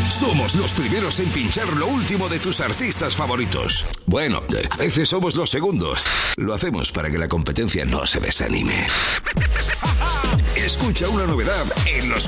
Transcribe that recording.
Somos los primeros en pinchar lo último de tus artistas favoritos. Bueno, a veces somos los segundos. Lo hacemos para que la competencia no se desanime. Escucha una novedad en los